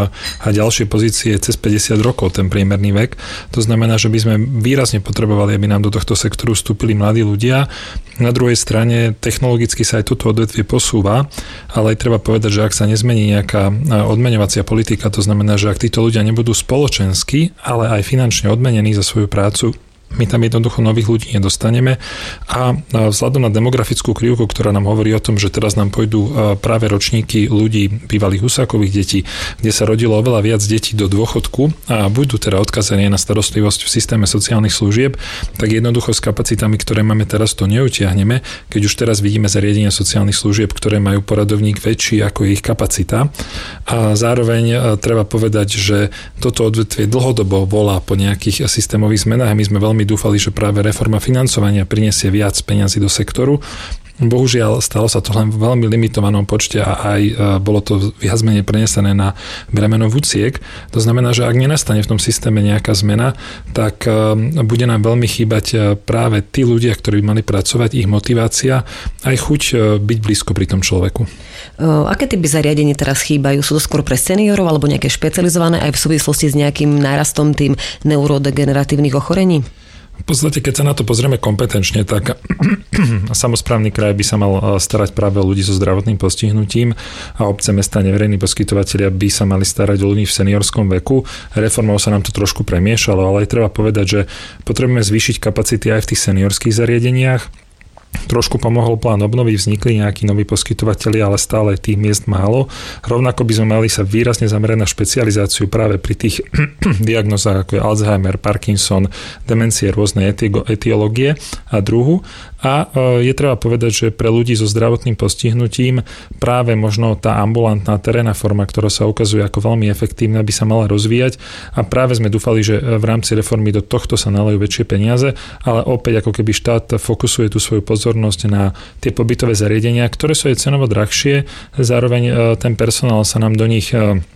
a ďalšie pozície, cez päťdesiat rokov ten priemerný vek. To znamená, že by sme výrazne potrebovali, aby nám do tohto sektoru vstúpili mladí ľudia. Na druhej strane technologicky sa aj toto odvetvie posúva, ale aj treba povedať, že ak sa nezmení nejaká odmeňovacia politika, to znamená, že ak títo ľudia nebudú spoločensky, ale aj finančne odmenení za svoju prácu, my tam jednoducho nových ľudí nedostaneme a vzhľadom na demografickú krivku, ktorá nám hovorí o tom, že teraz nám pôjdu práve ročníky ľudí bývalých Husákových detí, kde sa rodilo oveľa viac detí do dôchodku a budú teda odkazané na starostlivosť v systéme sociálnych služieb, tak jednoducho s kapacitami, ktoré máme teraz, to neutiahneme, keď už teraz vidíme zariadenia sociálnych služieb, ktoré majú poradovník väčší ako ich kapacita. A zároveň treba povedať, že toto odvetvie dlhodobo volá po nejakých systémových zmenách a my sme veľmi My dúfali, že práve reforma financovania prinesie viac peňazí do sektoru. Bohužiaľ, stalo sa to len v veľmi limitovanom počte a aj bolo to viac menej prenesené na bremeno vúciek. To znamená, že ak nenastane v tom systéme nejaká zmena, tak bude nám veľmi chýbať práve tí ľudia, ktorí by mali pracovať, ich motivácia, aj chuť byť blízko pri tom človeku. Aké typy zariadení teraz chýbajú? Sú to skôr pre seniorov alebo nejaké špecializované aj v súvislosti s nejakým nárastom tým neurodegeneratívnych ochorení? V podstate, keď sa na to pozrieme kompetenčne, tak samosprávny kraj by sa mal starať práve o ľudí so zdravotným postihnutím a obce, mesta, neverejní poskytovatelia by sa mali starať o ľudí v seniorskom veku. Reformou sa nám to trošku premiešalo, ale aj treba povedať, že potrebujeme zvýšiť kapacity aj v tých seniorských zariadeniach. Trošku pomohol plán obnovy, vznikli nejakí noví poskytovatelia, ale stále tých miest málo. Rovnako by sme mali sa výrazne zamerať na špecializáciu práve pri tých diagnózach, ako je Alzheimer, Parkinson, demencie, rôzne etiológie a druhu. A je treba povedať, že pre ľudí so zdravotným postihnutím práve možno tá ambulantná terénna forma, ktorá sa ukazuje ako veľmi efektívna, by sa mala rozvíjať a práve sme dúfali, že v rámci reformy do tohto sa nalejú väčšie peniaze, ale opäť ako keby štát fokusuje tú svoju pozornosť na tie pobytové zariadenia, ktoré sú aj cenovo drahšie, zároveň ten personál sa nám do nich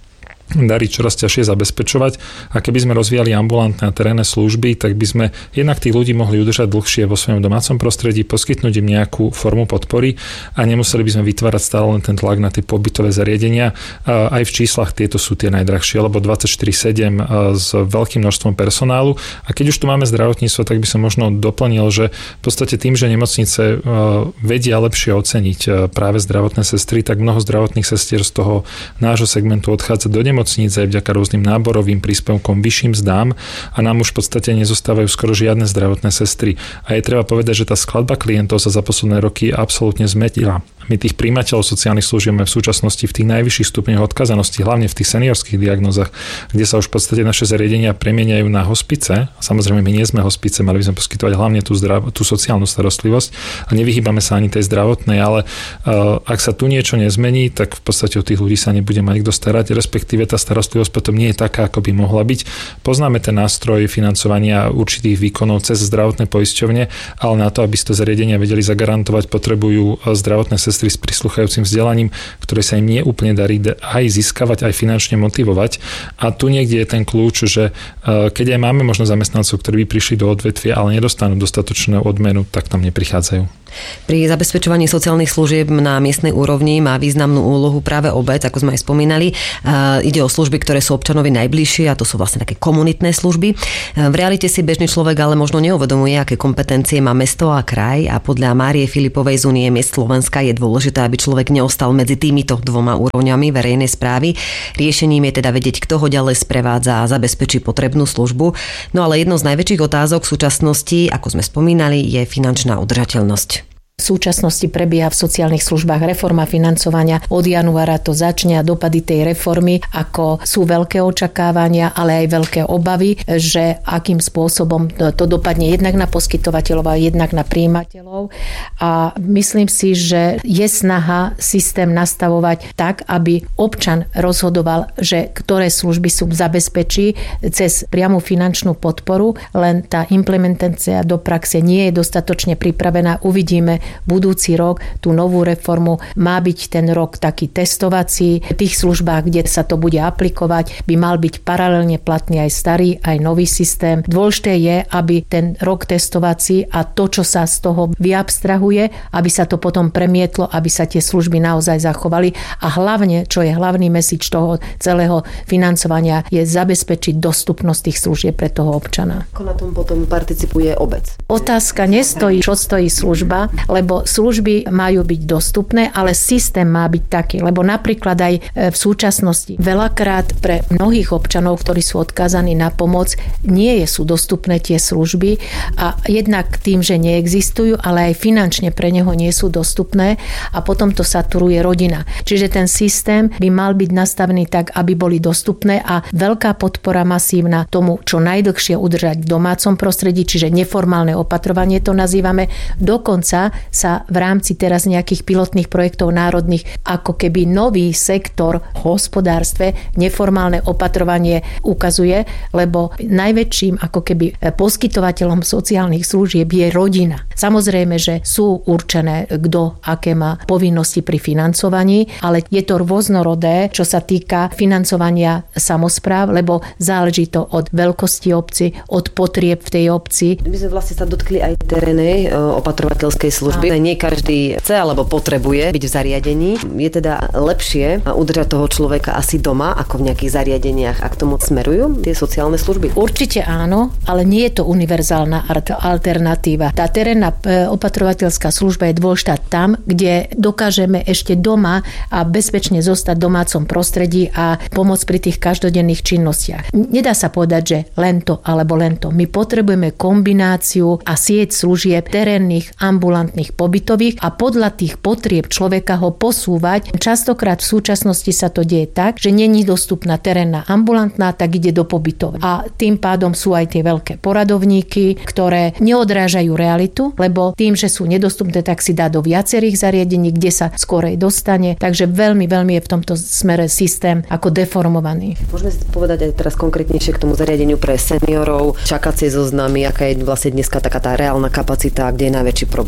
darí čoraz ťažšie zabezpečovať a keby sme rozvíjali ambulantné a terénne služby, tak by sme jednak tých ľudí mohli udržať dlhšie vo svojom domácom prostredí, poskytnúť im nejakú formu podpory a nemuseli by sme vytvárať stále len ten tlak na tie pobytové zariadenia. Aj v číslach tieto sú tie najdrahšie, lebo dvadsaťštyri sedem s veľkým množstvom personálu. A keď už tu máme zdravotníctvo, tak by som možno doplnil, že v podstate tým, že nemocnice vedia lepšie oceniť práve zdravotné sestry, tak mnoho zdravotných sestier z toho nášho segmentu odchádza do nemocnice aj vďaka rôznym náborovým príspevkom, vyšším zdám a nám už v podstate nezostávajú skoro žiadne zdravotné sestry. A je treba povedať, že tá skladba klientov sa za posledné roky absolútne zmenila. My tých prijímateľov sociálnych služieb máme v súčasnosti v tých najvyšších stupňoch odkazanosti, hlavne v tých seniorských diagnózach, kde sa už v podstate naše zariadenia premieňajú na hospice. Samozrejme, my nie sme hospice, mali by sme poskytovať hlavne tú, zdrav- tú sociálnu starostlivosť a nevyhýbame sa ani tej zdravotnej, ale uh, ak sa tu niečo nezmení, tak v podstate o tých ľudí sa nebude mať kto starať, respektíve tá starostlivosť potom nie je taká, ako by mohla byť. Poznáme ten nástroj financovania určitých výkonov cez zdravotné poisťovne, ale na to, aby si to zariadenia vedeli zagarantovať, potrebujú zdravotné sestry s prisluchajúcim vzdelaním, ktoré sa im nie úplne darí aj získavať, aj finančne motivovať. A tu niekde je ten kľúč, že keď aj máme možno zamestnancov, ktorí by prišli do odvetvia, ale nedostanú dostatočnú odmenu, tak tam neprichádzajú. Pri zabezpečovaní sociálnych služieb na miestnej úrovni má významnú úlohu práve obec, ako sme aj spomínali. Ide o služby, ktoré sú občanovi najbližšie a to sú vlastne také komunitné služby. V realite si bežný človek ale možno neuvedomuje, aké kompetencie má mesto a kraj a podľa Márie Filipovej z Únie miest Slovenska je dôležité, aby človek neostal medzi týmito dvoma úrovňami verejnej správy. Riešením je teda vedieť, kto ho ďalej sprevádza a zabezpečí potrebnú službu. No ale jednou z najväčších otázok v súčasnosti, ako sme spomínali, je finančná udržateľnosť. V súčasnosti prebieha v sociálnych službách reforma financovania. Od januára to začne a dopady tej reformy, ako sú veľké očakávania, ale aj veľké obavy, že akým spôsobom to dopadne jednak na poskytovateľov a jednak na prijímateľov. A myslím si, že je snaha systém nastavovať tak, aby občan rozhodoval, že ktoré služby sú zabezpečí cez priamu finančnú podporu, len tá implementácia do praxe nie je dostatočne pripravená. Uvidíme budúci rok tú novú reformu. Má byť ten rok taký testovací. V tých službách, kde sa to bude aplikovať, by mal byť paralelne platný aj starý, aj nový systém. Dôležité je, aby ten rok testovací a to, čo sa z toho vyabstrahuje, aby sa to potom premietlo, aby sa tie služby naozaj zachovali a hlavne, čo je hlavný message toho celého financovania, je zabezpečiť dostupnosť tých služieb pre toho občana. Ako na tom potom participuje obec? Otázka nestojí, čo stojí služba, lebo služby majú byť dostupné, ale systém má byť taký, lebo napríklad aj v súčasnosti veľakrát pre mnohých občanov, ktorí sú odkázaní na pomoc, nie sú dostupné tie služby a jednak tým, že neexistujú, ale aj finančne pre neho nie sú dostupné a potom to saturuje rodina. Čiže ten systém by mal byť nastavený tak, aby boli dostupné a veľká podpora masívna tomu, čo najdlhšie udržať v domácom prostredí, čiže neformálne opatrovanie to nazývame. Dokonca sa v rámci teraz nejakých pilotných projektov národných ako keby nový sektor v hospodárstve neformálne opatrovanie ukazuje, lebo najväčším ako keby poskytovateľom sociálnych služieb je rodina. Samozrejme, že sú určené, kto aké má povinnosti pri financovaní, ale je to rôznorodé, čo sa týka financovania samospráv, lebo záleží to od veľkosti obci, od potrieb v tej obci. My sme vlastne sa dotkli aj terénej opatrovateľskej služby. Nie každý chce alebo potrebuje byť v zariadení. Je teda lepšie udržať toho človeka asi doma, ako v nejakých zariadeniach, ak tomu smerujú tie sociálne služby? Určite áno, ale nie je to univerzálna alternatíva. Tá terénna opatrovateľská služba je dôležitá tam, kde dokážeme ešte doma a bezpečne zostať v domácom prostredí a pomôcť pri tých každodenných činnostiach. Nedá sa povedať, že len to alebo len to. My potrebujeme kombináciu a sieť služieb terénnych, ambulantných, pobytových a podľa tých potrieb človeka ho posúvať. Častokrát v súčasnosti sa to deje tak, že není dostupná terénna ambulantná, tak ide do pobytov. A tým pádom sú aj tie veľké poradovníky, ktoré neodrážajú realitu, lebo tým, že sú nedostupné, tak si dá do viacerých zariadení, kde sa skorej dostane. Takže veľmi, veľmi je v tomto smere systém ako deformovaný. Môžeme si povedať aj teraz konkrétnejšie k tomu zariadeniu pre seniorov, čakacie zoznamy, aká je vlastne dneska taká tá reálna kapacita, kde je najväčší problém? Tie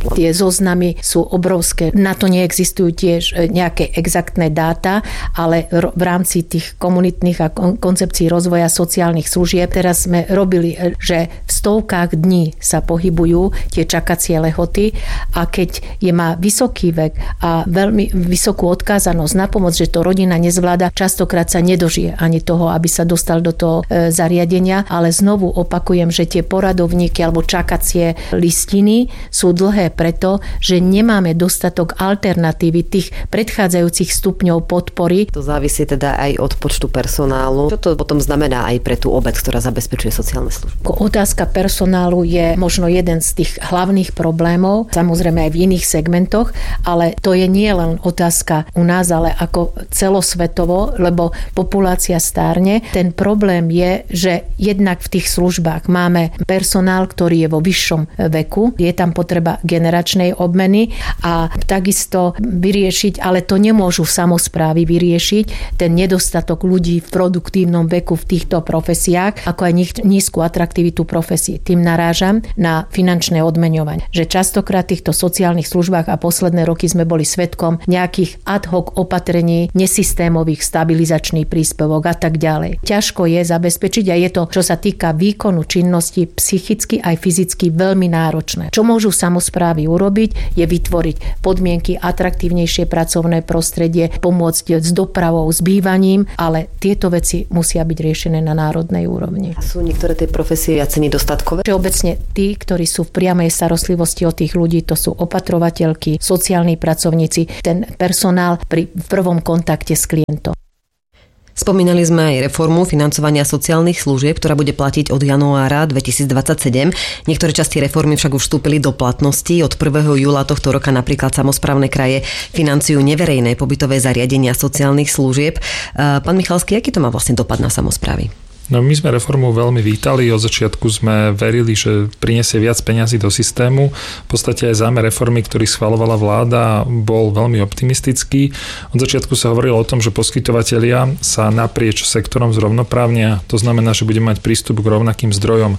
zoznamy sú obrovské. Na to neexistujú tiež nejaké exaktné dáta, ale v rámci tých komunitných a koncepcií rozvoja sociálnych služieb teraz sme robili, že v stovkách dní sa pohybujú tie čakacie lehoty a keď je má vysoký vek a veľmi vysokú odkázanosť na pomoc, že to rodina nezvláda, častokrát sa nedožije ani toho, aby sa dostal do toho zariadenia, ale znovu opakujem, že tie poradovníky alebo čakacie listiny sú dlhé preto, že nemáme dostatok alternatívy tých predchádzajúcich stupňov podpory. To závisí teda aj od počtu personálu. Čo to potom znamená aj pre tú obec, ktorá zabezpečuje sociálne služby? Otázka personálu je možno jeden z tých hlavných problémov, samozrejme aj v iných segmentoch, ale to je nie len otázka u nás, ale ako celosvetovo, lebo populácia stárne. Ten problém je, že jednak v tých službách máme personál, ktorý je vo vyššom veku, je tam potreba generačnej obmeny a takisto vyriešiť, ale to nemôžu samosprávy vyriešiť, ten nedostatok ľudí v produktívnom veku v týchto profesiách, ako aj nízku atraktivitu profesí. Tým narážam na finančné odmeňovanie. Že častokrát v týchto sociálnych službách a posledné roky sme boli svedkom nejakých ad hoc opatrení, nesystémových stabilizačných príspevok a tak ďalej. Ťažko je zabezpečiť a je to, čo sa týka výkonu činnosti, psychicky aj fyzicky veľmi náročné. Čo môžu samosprávy urobiť, je vytvoriť podmienky, atraktívnejšie pracovné prostredie, pomôcť s dopravou, s bývaním, ale tieto veci musia byť riešené na národnej úrovni. Sú niektoré tie profesie viac nedostatkové? Všeobecne tí, ktorí sú v priamej starostlivosti o tých ľudí, to sú opatrovateľky, sociálni pracovníci, ten personál pri prvom kontakte s klientom. Spomínali sme aj reformu financovania sociálnych služieb, ktorá bude platiť od januára dvetisícdvadsaťsedem. Niektoré časti reformy však už vstúpili do platnosti. Od prvého júla tohto roka napríklad samosprávne kraje financujú neverejné pobytové zariadenia sociálnych služieb. Pán Michalský, aký to má vlastne dopad na samosprávy? No my sme reformu veľmi vítali, od začiatku sme verili, že prinesie viac peňazí do systému. V podstate aj zámer reformy, ktorý schvaľovala vláda, bol veľmi optimistický. Od začiatku sa hovorilo o tom, že poskytovatelia sa naprieč sektorom zrovnoprávnia, to znamená, že budeme mať prístup k rovnakým zdrojom.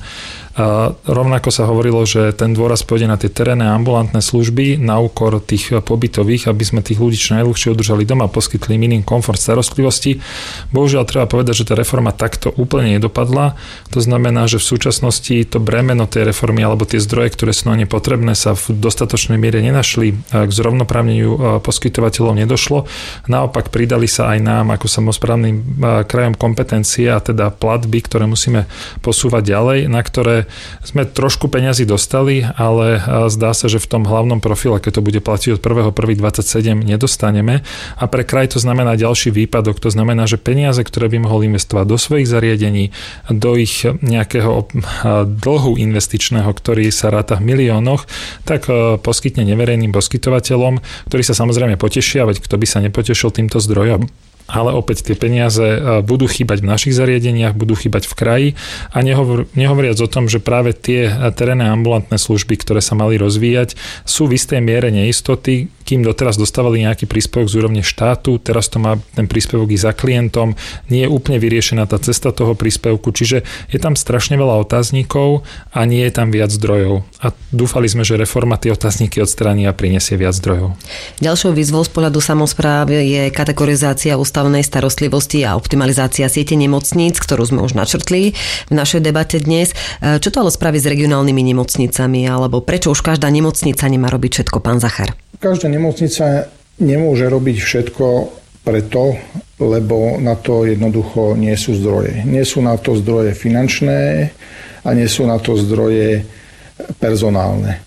A rovnako sa hovorilo, že ten dôraz pôjde na tie terénne ambulantné služby na úkor tých pobytových, aby sme tých ľudí čo najdlhšie udržali doma, poskytli im komfort starostlivosti. Bohužiaľ treba povedať, že tá reforma takto úplne nedopadla. To znamená, že v súčasnosti to bremeno tej reformy alebo tie zdroje, ktoré sú na ne potrebné, sa v dostatočnej miere nenašli. K zrovnoprávneniu poskytovateľov nedošlo. Naopak pridali sa aj nám ako samosprávnym krajom kompetencie a teda platby, ktoré musíme posúvať ďalej, na ktoré sme trošku peňazí dostali, ale zdá sa, že v tom hlavnom profile, keď to bude platiť od prvého prvého dvadsaťsedem, nedostaneme. A pre kraj to znamená ďalší výpadok. To znamená, že peniaze, ktoré by mohol investovať do svojich zariadení, do ich nejakého dlhu investičného, ktorý sa ráta v miliónoch, tak poskytne neverejným poskytovateľom, ktorí sa samozrejme potešia, veď kto by sa nepotešil týmto zdrojom. Ale opäť tie peniaze budú chýbať v našich zariadeniach, budú chýbať v kraji a nehovor, nehovoriac o tom, že práve tie terénne ambulantné služby, ktoré sa mali rozvíjať, sú v istej miere neistoty, kým doteraz dostávali nejaký príspevok z úrovne štátu, teraz to má ten príspevok i za klientom, nie je úplne vyriešená tá cesta toho príspevku, čiže je tam strašne veľa otáznikov a nie je tam viac zdrojov. A dúfali sme, že reforma tie otázniky odstráni a prinesie viac zdrojov. Ďalšou výzvou z pohľadu samospráv je kategorizácia ústavnej starostlivosti a optimalizácia siete nemocníc, ktorú sme už načrtli v našej debate dnes. Čo to ale spraví s regionálnymi nemocnicami, alebo prečo už každá nemocnica nemá robiť všetko, pán Zachar? Každá nemocnica nemôže robiť všetko preto, lebo na to jednoducho nie sú zdroje. Nie sú na to zdroje finančné a nie sú na to zdroje personálne.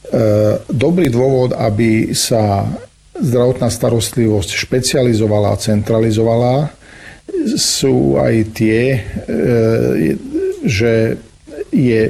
Dobrý dôvod, aby sa zdravotná starostlivosť špecializovala a centralizovala, sú aj tie, že je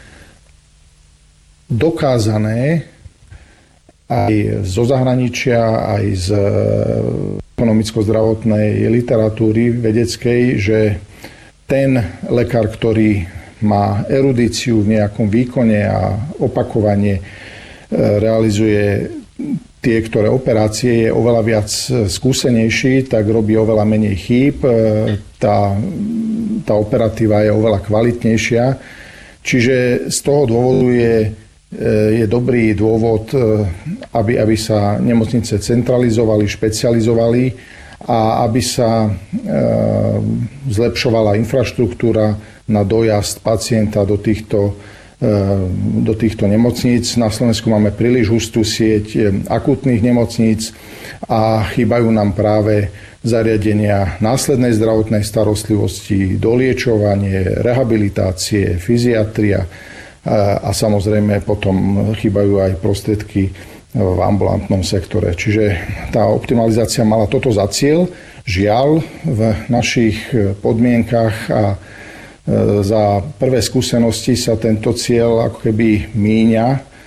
dokázané aj zo zahraničia, aj z ekonomicko-zdravotnej literatúry vedeckej, že ten lekár, ktorý má erudíciu v nejakom výkone a opakovane realizuje tie, ktoré operácie, je oveľa viac skúsenejší, tak robí oveľa menej chýb, tá, tá operatíva je oveľa kvalitnejšia. Čiže z toho dôvodu je je dobrý dôvod, aby, aby sa nemocnice centralizovali, špecializovali a aby sa zlepšovala infraštruktúra na dojazd pacienta do týchto, do týchto nemocníc. Na Slovensku máme príliš hustú sieť akútnych nemocníc a chýbajú nám práve zariadenia následnej zdravotnej starostlivosti, doliečovanie, rehabilitácie, fyziatria a samozrejme potom chýbajú aj prostriedky v ambulantnom sektore. Čiže tá optimalizácia mala toto za cieľ. Žiaľ, v našich podmienkach a za prvé skúsenosti sa tento cieľ ako keby míňa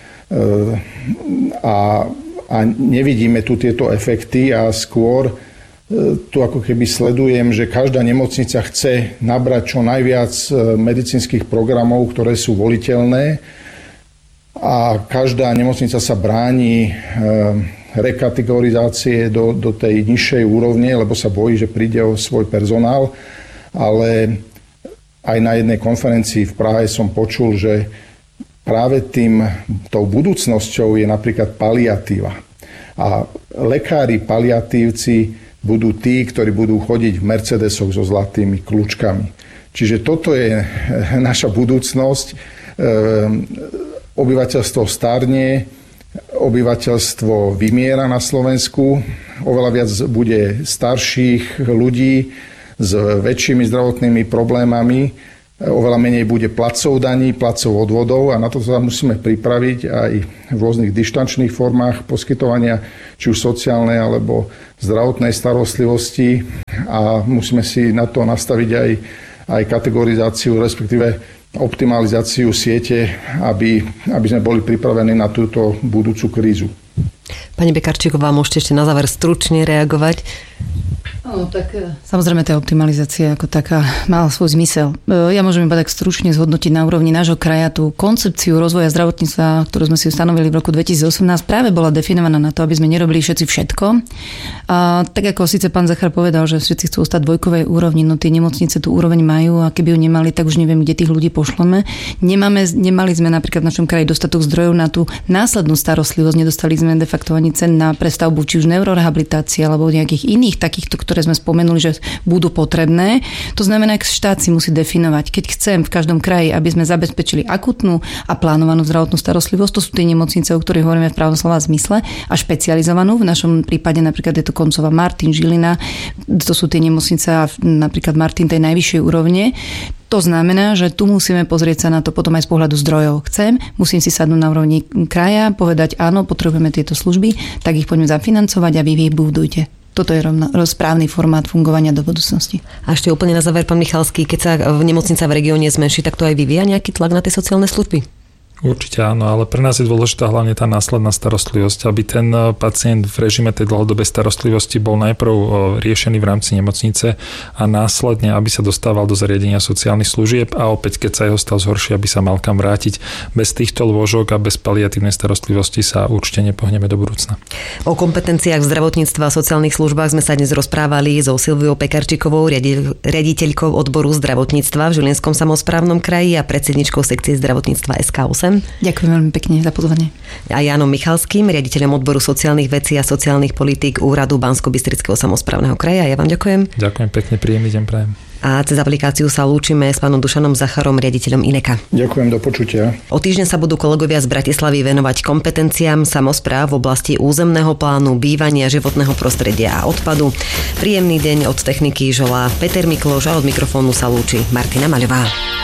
a, a nevidíme tu tieto efekty a skôr tu ako keby sledujem, že každá nemocnica chce nabrať čo najviac medicínskych programov, ktoré sú voliteľné a každá nemocnica sa bráni rekategorizácie do, do tej nižšej úrovne, lebo sa bojí, že príde o svoj personál, ale aj na jednej konferencii v Prahe som počul, že práve tým, tou budúcnosťou je napríklad paliatíva. A lekári paliatívci budú tí, ktorí budú chodiť v Mercedesoch so zlatými kľúčkami. Čiže toto je naša budúcnosť. Obyvateľstvo starne, obyvateľstvo vymiera na Slovensku, oveľa viac bude starších ľudí s väčšími zdravotnými problémami, oveľa menej bude placov daní, placov odvodov a na to sa musíme pripraviť aj v rôznych dištančných formách poskytovania či už sociálnej alebo zdravotnej starostlivosti a musíme si na to nastaviť aj, aj kategorizáciu, respektíve optimalizáciu siete, aby, aby sme boli pripravení na túto budúcu krízu. Pani Bekarčíková, môžete ešte na záver stručne reagovať? No, tak samozrejme tá optimalizácia ako taká mala svoj zmysel. Ja môžem iba tak stručne zhodnotiť na úrovni nášho kraja tú koncepciu rozvoja zdravotníctva, ktorú sme si stanovili v roku dvetisícosemnásť, práve bola definovaná na to, aby sme nerobili všetci všetko. A tak ako síce pán Zachar povedal, že všetci chcú ostať dvojkovej úrovni, no tie nemocnice tú úroveň majú a keby ju nemali, tak už neviem, kde tých ľudí pošleme. Nemáme, nemali sme napríklad v našom kraji dostatok zdrojov na tú následnú starostlivosť, nedostali sme de facto ani cen na prestavbu či už neurorehabilitácie alebo nejakých iných takýchto, ktoré sme spomenuli, že budú potrebné. To znamená, že štát si musí definovať, keď chcem v každom kraji, aby sme zabezpečili akútnu a plánovanú zdravotnú starostlivosť, to sú tie nemocnice, o ktorých hovoríme v pravom slova zmysle, a špecializovanú. V našom prípade napríklad je to Koncová, Martin, Žilina, to sú tie nemocnice a napríklad Martin tej najvyššej úrovne. To znamená, že tu musíme pozrieť sa na to potom aj z pohľadu zdrojov. Chcem, musím si sadnúť na úrovni kraja, povedať áno, potrebujeme tieto služby, tak ich poďme zafinancovať a vy ich budujte. Toto je rovno, správny formát fungovania do budúcnosti. A ešte úplne na záver, pán Michalský, keď sa v nemocnica v regióne zmenší, tak to aj vyvíja nejaký tlak na tie sociálne služby? Určite áno, ale pre nás je dôležitá hlavne tá následná starostlivosť, aby ten pacient v režime tej dlhodobej starostlivosti bol najprv riešený v rámci nemocnice a následne, aby sa dostával do zariadenia sociálnych služieb a opäť, keď sa jeho stav zhorší, aby sa mal kam vrátiť. Bez týchto lôžok a bez paliatívnej starostlivosti sa určite nepohneme do budúcna. O kompetenciách v zdravotníctve a sociálnych službách sme sa dnes rozprávali so Silviou Pekarčíkovou, riaditeľkou odboru zdravotníctva v Žilinskom samosprávnom kraji a predsedničkou sekcie zdravotníctva es ká osem. Ďakujem veľmi pekne za pozvanie. A Jánom Michalským, riaditeľom odboru sociálnych vecí a sociálnych politík Úradu Banskobystrického samosprávneho kraja. Ja vám ďakujem. Ďakujem pekne, príjemný deň prajem. A cez aplikáciu sa lúčime s pánom Dušanom Zacharom, riaditeľom INEKA. Ďakujem, do počutia. O týždeň sa budú kolegovia z Bratislavy venovať kompetenciám samospráv v oblasti územného plánu, bývania, životného prostredia a odpadu. Príjemný deň od techniky želá Peter Mikloš a od mikrofónu sa lúči Martina Maľová.